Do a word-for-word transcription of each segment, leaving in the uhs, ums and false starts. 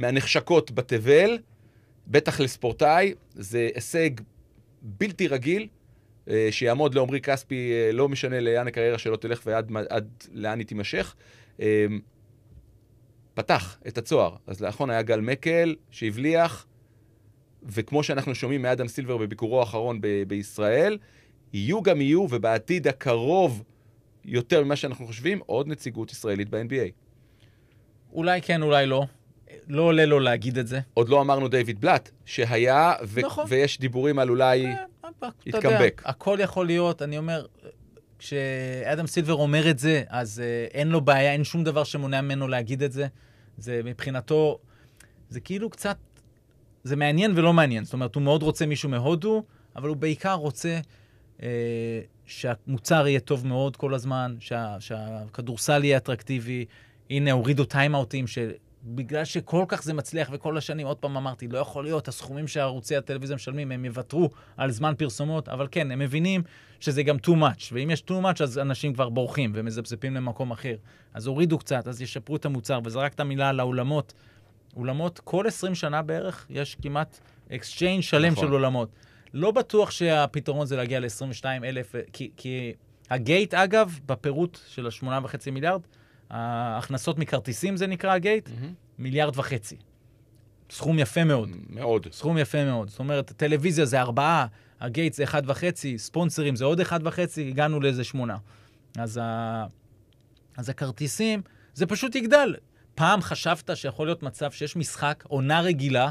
מהנחשקות בתבל, בטח לספורטאי, זה הישג בלתי רגיל, שיעמוד לעומרי כספי, לא משנה לאן הקריירה שלו תלך ועד עד לאן היא תימשך, פתח את הצוהר. אז לאחרון היה גל מקל שהבליח, וכמו שאנחנו שומעים מאדם סילבר בביקורו האחרון ב- בישראל, יהיו גם יהיו, ובעתיד הקרוב יותר ממה שאנחנו חושבים, עוד נציגות ישראלית ב-אן בי איי. אולי כן, אולי לא. לא עולה לו להגיד את זה. עוד לא אמרנו דיוויד בלאט, שהיה, ו- נכון. ויש דיבורים על אולי יתקמבק. יודע, הכל יכול להיות, אני אומר, כשאדם סילבר אומר את זה, אז uh, אין לו בעיה, אין שום דבר שמונע ממנו להגיד את זה. זה מבחינתו, זה כאילו קצת, זה מעניין ולא מעניין. זאת אומרת, הוא מאוד רוצה מישהו מהודו, אבל הוא בעיקר רוצה uh, שהמוצר יהיה טוב מאוד כל הזמן, שה, שהכדורסל יהיה אטרקטיבי. הנה, הורידו טיימאוטים של... בגלל שכל כך זה מצליח וכל השנים, עוד פעם אמרתי, לא יכול להיות, הסכומים שהערוצי הטלוויזיה משלמים, הם יוותרו על זמן פרסומות, אבל כן, הם מבינים שזה גם too much, ואם יש too much, אז אנשים כבר בורחים ומזפזפים למקום אחר. אז הורידו קצת, אז ישפרו את המוצר, וזרק את המילה על האולמות. אולמות, כל עשרים שנה בערך, יש כמעט exchange שלם נכון. של אולמות. לא בטוח שהפתרון זה להגיע ל-עשרים ושתיים אלף, כי, כי הגייט, אגב, בפירוט של ה-שמונה וחצי מיליארד, ההכנסות מכרטיסים זה נקרא הגייט, mm-hmm. מיליארד וחצי. סכום יפה מאוד. מאוד. סכום יפה מאוד. זאת אומרת, טלוויזיה זה ארבעה, הגייט זה אחד וחצי, ספונסרים זה עוד אחד וחצי, הגענו לאיזה שמונה. אז, ה... אז הכרטיסים, זה פשוט יגדל. פעם חשבת שיכול להיות מצב שיש משחק, עונה רגילה,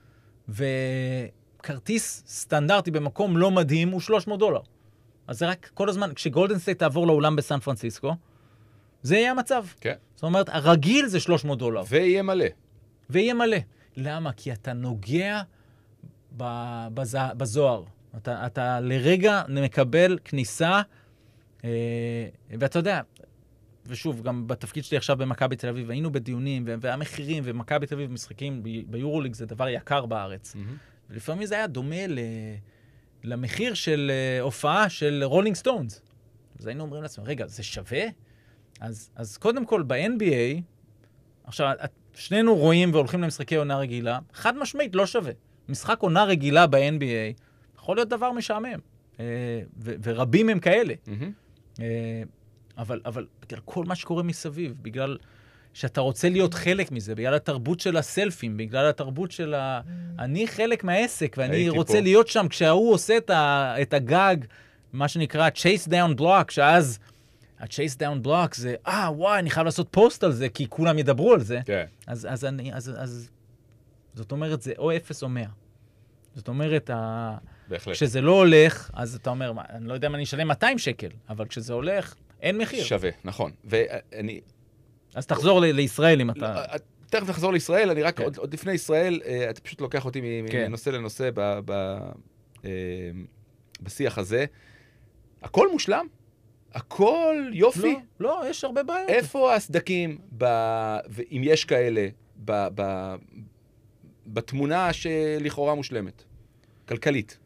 וכרטיס סטנדרטי במקום לא מדהים הוא שלוש מאות דולר. אז זה רק כל הזמן, כשגולדן סטייט תעבור לאולם בסן פרנסיסקו, זה יהיה המצב. כן. זאת אומרת, הרגיל זה שלוש מאות דולר. ויהיה מלא. ויהיה מלא. למה? כי אתה נוגע בז... בזוהר. אתה, אתה לרגע מקבל כניסה, אה, ואתה יודע, ושוב, גם בתפקיד שלי עכשיו במכבי תל אביב, היינו בדיונים, והמחירים, ומכבי תל אביב משחקים ביורוליג זה דבר יקר בארץ. Mm-hmm. ולפעמים זה היה דומה ל... למחיר של הופעה של רולינג סטונס. אז היינו אומרים לעצמם, רגע, זה שווה? אז, אז קודם כל, ב-אן בי איי, עכשיו, שנינו רואים והולכים למשחקי עונה רגילה, חד משמעית לא שווה. משחק עונה רגילה ב-אן בי איי יכול להיות דבר משעמם, ו- ורבים הם כאלה. Mm-hmm. אבל, אבל בגלל כל מה שקורה מסביב, בגלל שאתה רוצה להיות חלק מזה, בגלל התרבות של הסלפים, בגלל התרבות של ה... אני חלק מהעסק, ואני רוצה פה. להיות שם, כשהוא עושה את, ה... את הגג, מה שנקרא chase down block, שאז ה-chase down block זה, אה, וואי, אני חייב לעשות פוסט על זה, כי כולם ידברו על זה. כן. אז, אז, אני, אז, אז, זאת אומרת, זה או אפס או מאה. זאת אומרת, ה... כשזה לא הולך, אז אתה אומר, אני לא יודע אם אני אשלם מאתיים שקל, אבל כשזה הולך, אין מחיר. שווה, נכון. ואני... אז תחזור ל- לישראל אם אתה... תכף תחזור לישראל, אני רק, עוד, עוד לפני ישראל, אתה פשוט לוקח אותי מנושא לנושא ב, ב, בשיח הזה. הכל מושלם? הכל יופי? לא, לא, יש הרבה בעיות. איפה הסדקים, ב, ואם יש כאלה, ב, ב, בתמונה שלכאורה מושלמת? כלכלית.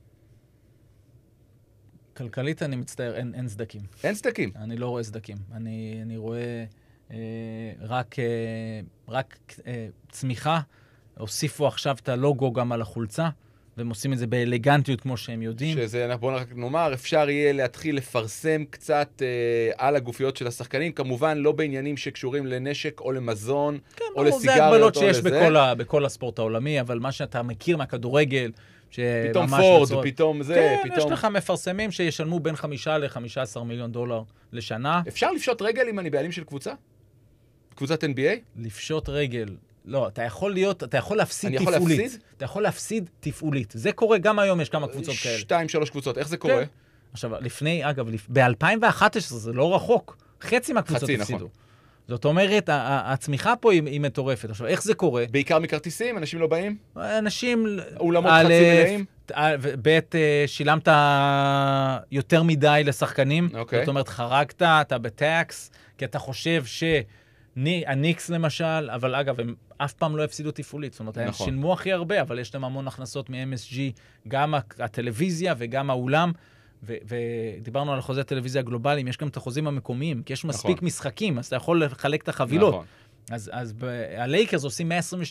כלכלית אני מצטער, אין, אין סדקים. אין סדקים? אני לא רואה סדקים. אני, אני רואה אה, רק, אה, רק אה, צמיחה. הוסיפו עכשיו את הלוגו גם על החולצה, והם עושים את זה באלגנטיות כמו שהם יודעים. שזה, בואו רק נאמר, אפשר יהיה להתחיל לפרסם קצת אה, על הגופיות של השחקנים, כמובן לא בעניינים שקשורים לנשק או למזון, כן, או לסיגריות או לזה. זה הגבלות שיש בכל, ה, בכל הספורט העולמי, אבל מה שאתה מכיר מהכדורגל, פתאום פורד, פתאום זה, כן, פתאום... יש לך מפרסמים שישלמו בין חמישה ל-חמישה עשר מיליון דולר לשנה. אפשר לפשוט רגל אם אני בעלים של קבוצה? קבוצת אן בי איי? לפשוט רגל. לא, אתה יכול להיות, אתה יכול להפסיד אני תפעולית. יכול להפסיד? אתה יכול להפסיד תפעולית. זה קורה, גם היום יש כמה קבוצות כאלה. שתיים, שלוש קבוצות, איך זה קורה? כן. עכשיו, לפני, אגב, ב-אלפיים ואחת עשרה זה לא רחוק. חצי מהקבוצות חצי, הפסידו. נכון. זאת אומרת, הצמיחה פה היא, היא מטורפת. עכשיו, איך זה קורה? בעיקר מכרטיסים? אנשים לא באים? אנשים... אולמות חצי מלאים? בית, שילמת יותר מדי לשחקנים. אוקיי. זאת אומרת, חרגת, אתה בטקס, כי אתה חושב שהניקס למשל, אבל אגב, הם אף פעם לא הפסידו תפעולית. זאת אומרת, נכון. הם שילמו הכי הרבה, אבל יש להם המון הכנסות מ-אם אס ג'י, גם הטלוויזיה וגם האולם. ודיברנו על חוזי טלוויזיה גלובליים, יש גם את החוזים המקומיים, כי יש מספיק משחקים, אז אתה יכול לחלק את החבילות. אז הלייקרס עושים